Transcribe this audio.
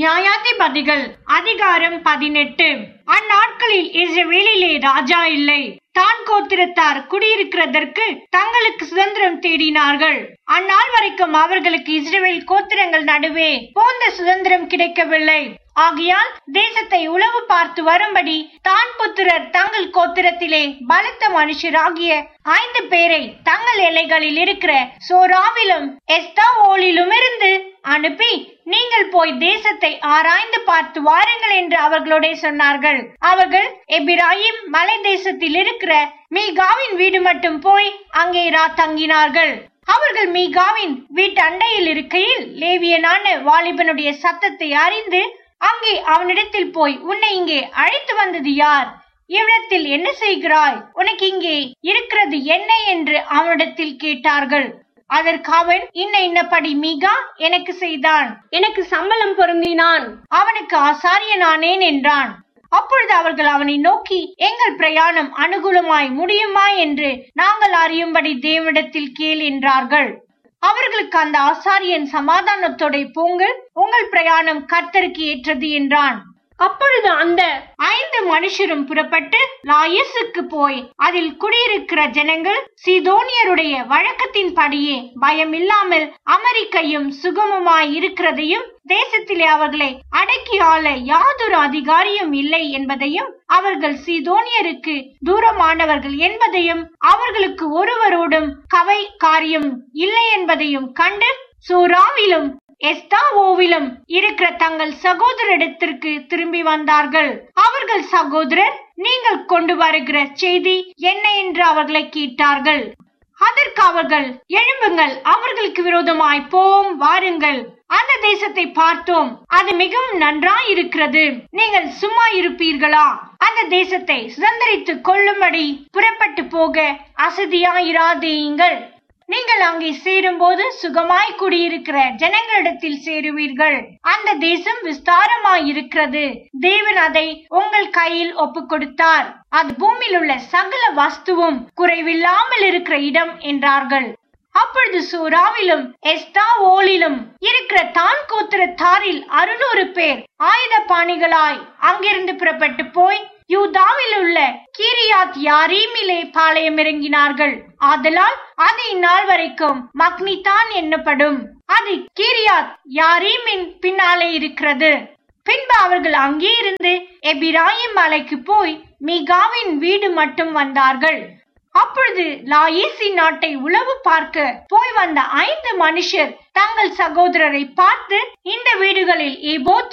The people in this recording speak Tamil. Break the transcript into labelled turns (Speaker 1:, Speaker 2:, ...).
Speaker 1: நியாயாதிபதிகள் அதிகாரம் 18. அந்நாட்களில் இஸ்ரவேலிலே ராஜா இல்லை. தான் கோத்திரத்தார் குடியிருக்கிறதற்கு தங்களுக்கு சுதந்திரம் தேடினார்கள். அந்நாள் வரைக்கும் அவர்களுக்கு இஸ்ரவேல் கோத்திரங்கள் நடுவே போந்த சுதந்திரம் கிடைக்கவில்லை. ஆகையால் தேசத்தை உளவு பார்த்து வரும்படி தான் புத்திரர் தங்கள் கோத்திரத்திலே பலத்த மனுஷராகிய 5 பேரை தங்கள் எல்லைகளில் இருக்கிற சோராவிலும் எஸ்தாவோலிலும் இருந்து அனுப்பி, நீங்கள் போய் தேசத்தை ஆராய்ந்து பார்த்து வாருங்கள் என்று அவர்களோட சொன்னார்கள். அவர்கள் எபிராயிம் மலை தேசத்தில் இருக்கிற மீகாவின் வீடு மட்டும் போய் அங்கே தங்கினார்கள். அவர்கள் மீகாவின் வீட்டு அண்டையில் இருக்கையில் லேவியனான வாலிபனுடைய சத்தத்தை அறிந்து அங்கே அவனிடத்தில் போய், உன்னை இங்கே அழைத்து வந்தது யார்? இவ்விடத்தில் என்ன செய்கிறாய்? உனக்கு இங்கே இருக்கிறது என்ன என்று அவனிடத்தில் கேட்டார்கள். அதற்கு அவன், இன்னபடி மீகா எனக்கு செய்தான், எனக்கு சம்பளம் பொருந்தினான், அவனுக்கு ஆசாரியனானேன் என்றான். அப்பொழுது அவர்கள் அவனை நோக்கி, எங்கள் பிரயாணம் அனுகூலமாய் முடியுமா என்று நாங்கள் அறியும்படி தேவனிடத்தில் கேள் என்றார்கள். அவர்களுக்கு அந்த ஆசாரியன் சமாதானத்தோட போங்கள், உங்கள் பிரயாணம் கர்த்தருக்கு ஏற்றது என்றான். அப்பொழுது அந்த 5 மனுஷரும் புறப்பட்டு லாயிசுக்கு போய் அதில் குடியிருக்கிற ஜனங்கள் சீதோனியருடைய வழக்கத்தின் படியே பயமில்லாமல் அமெரிக்கையும் சுகமுமாய் இருக்கிறதையும், தேசத்திலே அவர்களை அடக்கி ஆள யாதொரு அதிகாரியும் இல்லை என்பதையும், அவர்கள் சீதோனியருக்கு தூரமானவர்கள் என்பதையும், அவர்களுக்கு ஒருவரோடும் கவை காரியம் இல்லை என்பதையும் கண்டு சோராவிலும் எஸ்தாவோவிலும் இருக்கிற தங்கள் சகோதரிடத்திற்கு திரும்பி வந்தார்கள். அவர்கள் சகோதரர், நீங்கள் கொண்டு வருகிற செய்தி என்ன என்று அவர்களை கேட்டார்கள். அதற்கு அவர்கள், எழும்புங்கள், அவர்களுக்கு விரோதமாய் போம், வாருங்கள், அந்த தேசத்தை பார்த்தோம், அது மிகவும் நன்றாய் இருக்கிறது, நீங்கள் சும்மா இருப்பீர்களா? அந்த தேசத்தை சுதந்திரித்து கொள்ளும்படி புறப்பட்டு போக அசதியாயிராதேயுங்கள். நீங்கள் அங்கே சேரும் போது சுகமாய் குடியிருக்கிற ஜனங்களிடத்தில் சேருவீர்கள். அந்த தேசம் விஸ்தாரமாய் இருக்கிறது. தேவன் அதை உங்கள் கையில் ஒப்பு கொடுத்தார். அது பூமியில் உள்ள சகல வஸ்துவும் குறைவில்லாமல் இருக்கிற இடம் என்றார்கள். அப்பொழுது சோராவிலும் எஸ்தாவோலிலும் இருக்கிற தான் கோத்திரத்தாரில் 600 பேர் ஆயுத பாணிகளாய் அங்கிருந்து புறப்பட்டு போய் யூதாவில் உள்ள கீரியாத் யாரீமிலே பாளையம் இறங்கினார்கள். ஆதலால் அது இந்நாள் வரைக்கும் மக்னிதான் என்னப்படும். அது கீரியாத் யாரீமின் பின்னாலே இருக்கிறது. பின்பு அவர்கள் அங்கே இருந்து எபிராயிம் மலைக்கு போய் மீகாவின் வீடு மட்டும் வந்தார்கள். அப்பொழுது லாயிசின் நாட்டை உளவு பார்க்க போய் வந்த 5 மனுஷர் தங்கள் சகோதரரை பார்த்து, இந்த வீடுகளில் ஏபோத்